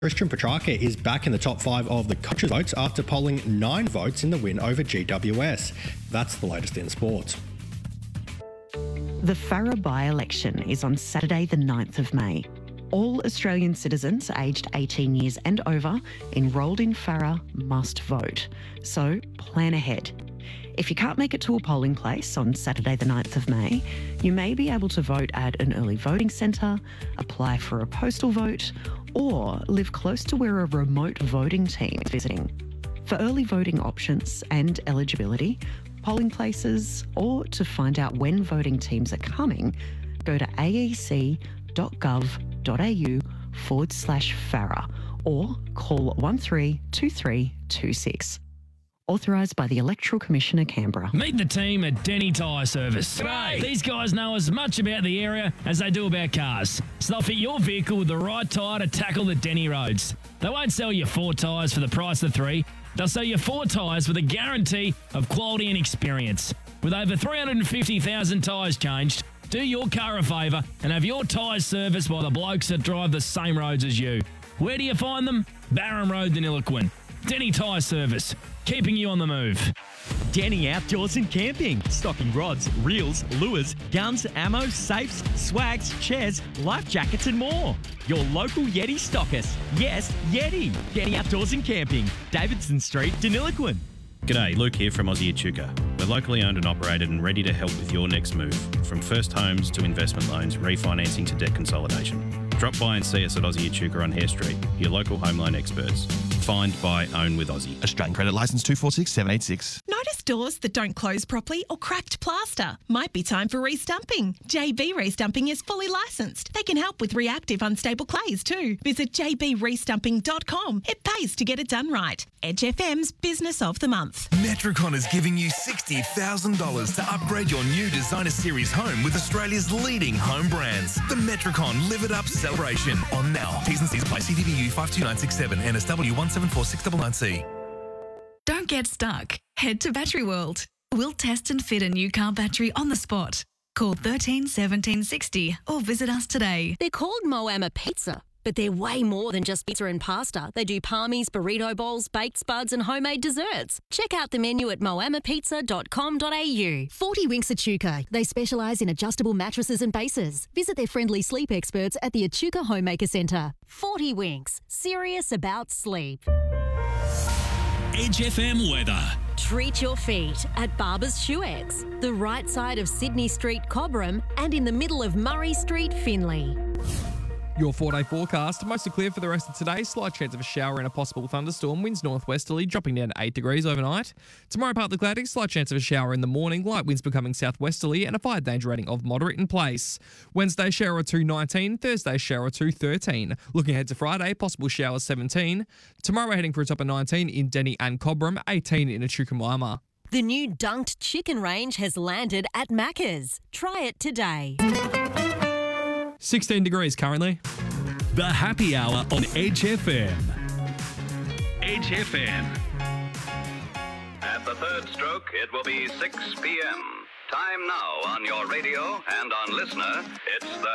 Christian Petrarca is back in the top 5 of the coaches' votes after polling 9 votes in the win over GWS. That's the latest in sport. The Farrer by-election is on Saturday the 9th of May. All Australian citizens aged 18 years and over enrolled in Farrer must vote. So plan ahead. If you can't make it to a polling place on Saturday the 9th of May, you may be able to vote at an early voting centre, apply for a postal vote, or live close to where a remote voting team is visiting. For early voting options and eligibility, polling places, or to find out when voting teams are coming, go to aec.gov.au/Farrer or call 132326. Authorised by the Electoral Commissioner, Canberra. Meet the team at Denny Tyre Service. G'day. These guys know as much about the area as they do about cars. So they'll fit your vehicle with the right tyre to tackle the Denny roads. They won't sell you 4 tyres for the price of 3. They'll sell you 4 tyres with a guarantee of quality and experience. With over 350,000 tyres changed, do your car a favour and have your tyres serviced by the blokes that drive the same roads as you. Where do you find them? Barham Road, Deniliquin. Denny Tyre Service, keeping you on the move. Denny Outdoors and Camping, stocking rods, reels, lures, guns, ammo, safes, swags, chairs, life jackets and more. Your local Yeti stockist. Yes, Yeti. Denny Outdoors and Camping, Davidson Street, Deniliquin. G'day, Luke here from Aussie Echuca. We're locally owned and operated and ready to help with your next move, from first homes to investment loans, refinancing to debt consolidation. Drop by and see us at Aussie Echuca on Hare Street, your local home loan experts. Find, buy, own with Aussie. Australian Credit Licence 246786. Notice doors that don't close properly or cracked plaster? Might be time for restumping. JB Restumping is fully licensed. They can help with reactive unstable clays too. Visit jbrestumping.com. It pays to get it done right. Edge FM's Business of the Month. Metricon is giving you $60,000 to upgrade your new designer series home with Australia's leading home brands. The Metricon Live It Up celebration on now. T's and C's apply. CDVU 52967 NSW 1746999C. Don't get stuck. Head to Battery World. We'll test and fit a new car battery on the spot. Call 13 17 60 or visit us today. They're called Moama Pizza, but they're way more than just pizza and pasta. They do palmies, burrito bowls, baked spuds and homemade desserts. Check out the menu at moamapizza.com.au. 40 Winks Echuca. They specialise in adjustable mattresses and bases. Visit their friendly sleep experts at the Echuca Homemaker Centre. 40 Winks. Serious about sleep. Edge FM weather. Treat your feet at Barber's Shoex, the right side of Sydney Street, Cobram, and in the middle of Murray Street, Finley. Your 4-day forecast, mostly clear for the rest of today. Slight chance of a shower and a possible thunderstorm. Winds northwesterly, dropping down to 8 degrees overnight. Tomorrow, partly cloudy, slight chance of a shower in the morning. Light winds becoming southwesterly and a fire danger rating of moderate in place. Wednesday, shower 2, 19. Thursday, shower 2, 13. Looking ahead to Friday, possible showers 17. Tomorrow, heading for a top of 19 in Denny and Cobram, 18 in Echuca. The new Dunked Chicken range has landed at Macca's. Try it today. 16 degrees currently. The Happy Hour on Edge FM. Edge FM. At the third stroke, it will be 6 p.m. Time now on your radio and on Listener. It's the